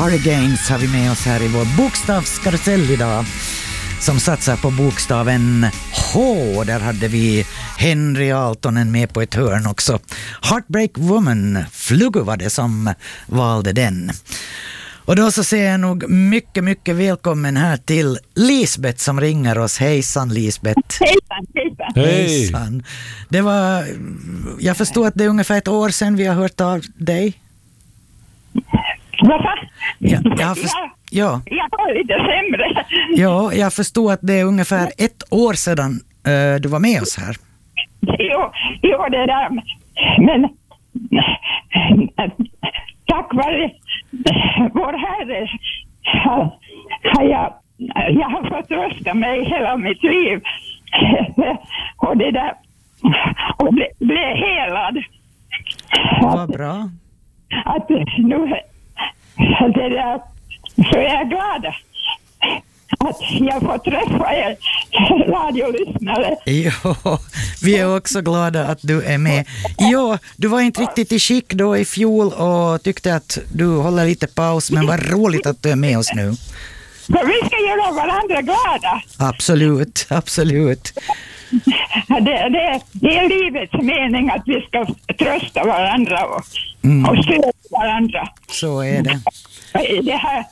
Hurricanes har vi med oss här i vår bokstavskarusell idag, som satsar på bokstaven H. Där hade vi Henry Aaltonen med på ett hörn också. Heartbreak Woman, Flugu var det som valde den. Och då så säger jag nog mycket välkommen här till Lisbeth som ringer oss. Hejsan Lisbeth. Hejsan. Det var, jag förstår att det är ungefär ett år sedan vi har hört av dig. Varför? Ja. Jag var lite sämre. Ja, jag förstår att det är ungefär ett år sedan du var med oss här. Jo, det där. Men tack vare vår Herre har jag har fått rösta mig hela mitt liv. Och det där, och blev helad. Vad bra. Att nu det där, så jag är glad att jag får träffa er radiolyssnare. Jo, vi är också glada att du är med. Jo, du var inte riktigt i skick då i fjol och tyckte att du håller lite paus, men vad roligt att du är med oss nu. För vi ska göra varandra glada. Absolut. Det är livets mening att vi ska trösta varandra och stödja varandra. Så är det. Det här,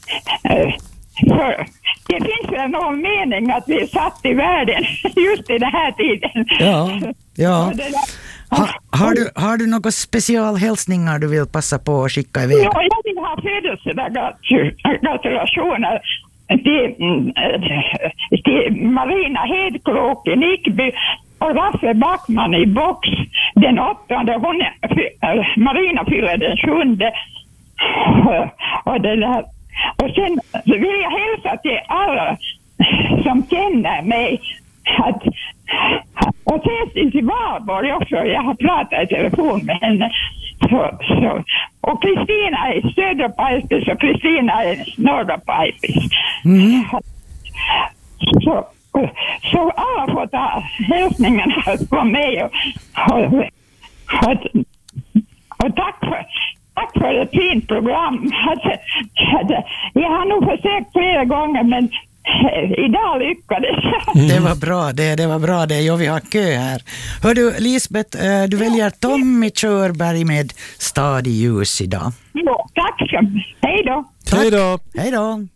för det finns väl någon mening att vi är satt i världen just i den här tiden. Ja. Har du några specialhälsningar du vill passa på att skicka iväg? Ja, jag vill ha födelsedagsgratulationer till Marina Hedklok i Nickby och Raffe Backman i Box den 8:e. Marina fyller den 7:e. Och sen vill jag hälsa till alla som känner mig och ses i Valborg också. Jag har pratat i telefon med henne. Och Kristina är södra Pajpis och Kristina är norra Pajpis. Så alla får ta hälsningarna från mig och tack för ett fint program. Jag har nog försökt flera gånger, men idag lyckades jag. Det var bra det. Jo, vi har kö här. Hör du, Lisbeth, du väljer Tommy Körberg med Stad i ljus idag. Jo, tack så. Hej då. Hej då.